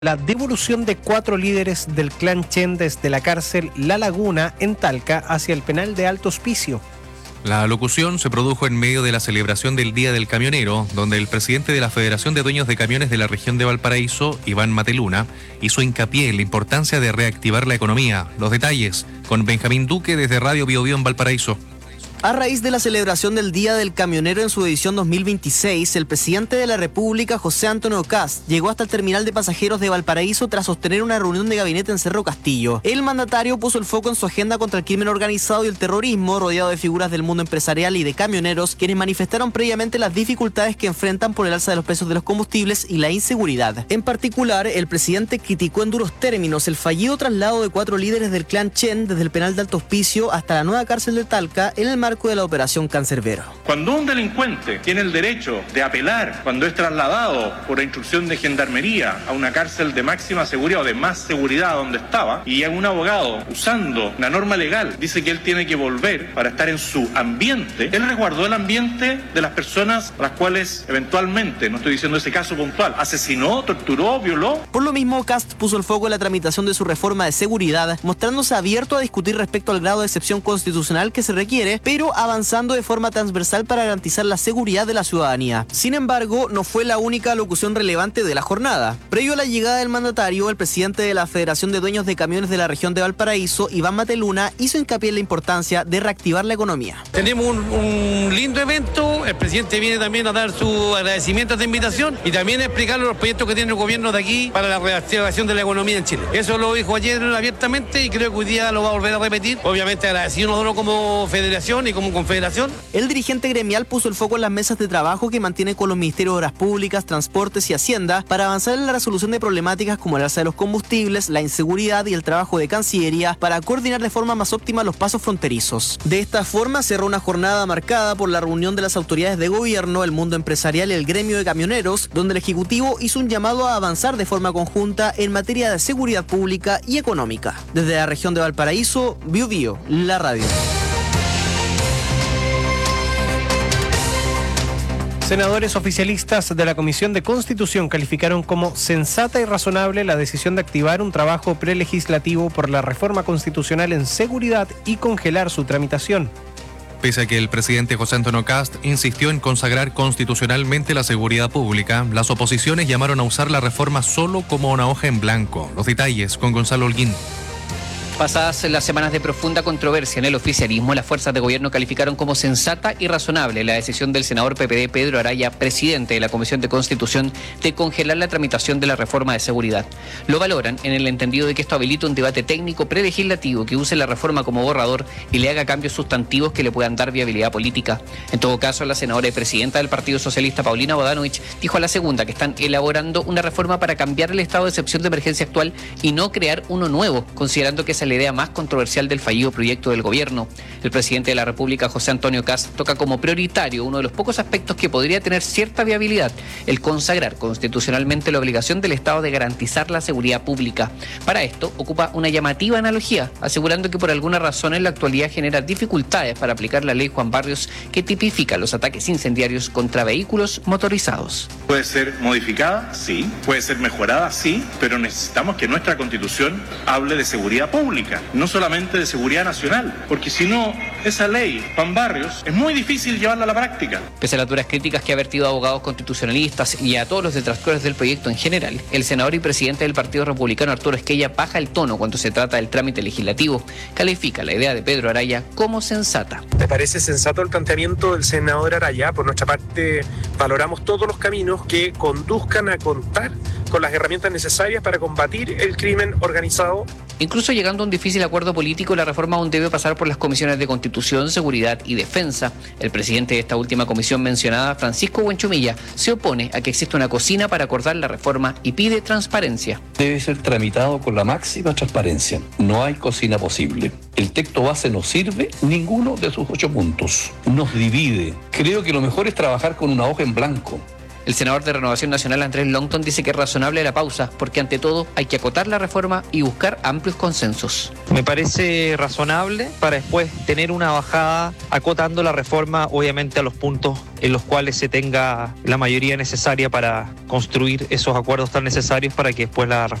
La devolución de 4 líderes del clan Chen desde la cárcel La Laguna en Talca hacia el penal de Alto Hospicio. La locución se produjo en medio de la celebración del Día del Camionero, donde el presidente de la Federación de Dueños de Camiones de la región de Valparaíso, Iván Mateluna, hizo hincapié en la importancia de reactivar la economía. Los detalles con Benjamín Duque desde Radio Biobío en Valparaíso. A raíz de la celebración del Día del Camionero en su edición 2026, el presidente de la República, José Antonio Kast, llegó hasta el terminal de pasajeros de Valparaíso tras sostener una reunión de gabinete en Cerro Castillo. El mandatario puso el foco en su agenda contra el crimen organizado y el terrorismo, rodeado de figuras del mundo empresarial y de camioneros, quienes manifestaron previamente las dificultades que enfrentan por el alza de los precios de los combustibles y la inseguridad. En particular, el presidente criticó en duros términos el fallido traslado de 4 líderes del clan Chen desde el penal de Alto Hospicio hasta la nueva cárcel de Talca en el marco de la operación Cancerbero. Cuando un delincuente tiene el derecho de apelar cuando es trasladado por instrucción de gendarmería a una cárcel de máxima seguridad o de más seguridad donde estaba, y un abogado usando la norma legal dice que él tiene que volver para estar en su ambiente, él resguardó el ambiente de las personas a las cuales eventualmente, no estoy diciendo ese caso puntual, asesinó, torturó, violó. Por lo mismo, Kast puso el foco en la tramitación de su reforma de seguridad, mostrándose abierto a discutir respecto al grado de excepción constitucional que se requiere, pero avanzando de forma transversal para garantizar la seguridad de la ciudadanía. Sin embargo, no fue la única locución relevante de la jornada. Previo a la llegada del mandatario, el presidente de la Federación de Dueños de Camiones de la región de Valparaíso, Iván Mateluna, hizo hincapié en la importancia de reactivar la economía. Tenemos un lindo evento, el presidente viene también a dar su agradecimiento a esta invitación y también a explicar los proyectos que tiene el gobierno de aquí para la reactivación de la economía en Chile. Eso lo dijo ayer abiertamente y creo que hoy día lo va a volver a repetir. Obviamente agradecido nosotros como federación y como confederación. El dirigente gremial puso el foco en las mesas de trabajo que mantiene con los ministerios de Obras Públicas, Transportes y Hacienda para avanzar en la resolución de problemáticas como el alza de los combustibles, la inseguridad y el trabajo de Cancillería para coordinar de forma más óptima los pasos fronterizos. De esta forma cerró una jornada marcada por la reunión de las autoridades de gobierno, el mundo empresarial y el gremio de camioneros, donde el Ejecutivo hizo un llamado a avanzar de forma conjunta en materia de seguridad pública y económica. Desde la región de Valparaíso, Biobío, la radio. Senadores oficialistas de la Comisión de Constitución calificaron como sensata y razonable la decisión de activar un trabajo prelegislativo por la reforma constitucional en seguridad y congelar su tramitación. Pese a que el presidente José Antonio Kast insistió en consagrar constitucionalmente la seguridad pública, las oposiciones llamaron a usar la reforma solo como una hoja en blanco. Los detalles con Gonzalo Holguín. Pasadas las semanas de profunda controversia en el oficialismo, las fuerzas de gobierno calificaron como sensata y razonable la decisión del senador PPD Pedro Araya, presidente de la Comisión de Constitución, de congelar la tramitación de la reforma de seguridad. Lo valoran en el entendido de que esto habilita un debate técnico prelegislativo que use la reforma como borrador y le haga cambios sustantivos que le puedan dar viabilidad política. En todo caso, la senadora y presidenta del Partido Socialista, Paulina Bodanovich, dijo a La Segunda que están elaborando una reforma para cambiar el estado de excepción de emergencia actual y no crear uno nuevo, considerando que esa es la idea más controversial del fallido proyecto del gobierno. El presidente de la República, José Antonio Kast, toca como prioritario uno de los pocos aspectos que podría tener cierta viabilidad, el consagrar constitucionalmente la obligación del Estado de garantizar la seguridad pública. Para esto, ocupa una llamativa analogía, asegurando que por alguna razón en la actualidad genera dificultades para aplicar la ley Juan Barrios que tipifica los ataques incendiarios contra vehículos motorizados. Puede ser modificada, sí, puede ser mejorada, sí, pero necesitamos que nuestra Constitución hable de seguridad pública, no solamente de seguridad nacional, porque si no, esa ley, Juan Barrios, es muy difícil llevarla a la práctica. Pese a las duras críticas que ha vertido a abogados constitucionalistas y a todos los detractores del proyecto en general, el senador y presidente del Partido Republicano, Arturo Esquella, baja el tono cuando se trata del trámite legislativo. Califica la idea de Pedro Araya como sensata. Me parece sensato el planteamiento del senador Araya. Por nuestra parte, valoramos todos los caminos que conduzcan a contar con las herramientas necesarias para combatir el crimen organizado. Incluso llegando a un difícil acuerdo político, la reforma aún debe pasar por las comisiones de Constitución, Seguridad y Defensa. El presidente de esta última comisión mencionada, Francisco Buenchumilla, se opone a que exista una cocina para acordar la reforma y pide transparencia. Debe ser tramitado con la máxima transparencia. No hay cocina posible. El texto base no sirve ninguno de sus 8 puntos. Nos divide. Creo que lo mejor es trabajar con una hoja en blanco. El senador de Renovación Nacional, Andrés Longton, dice que es razonable la pausa, porque ante todo hay que acotar la reforma y buscar amplios consensos. Me parece razonable para después tener una bajada acotando la reforma, obviamente a los puntos en los cuales se tenga la mayoría necesaria para construir esos acuerdos tan necesarios para que después la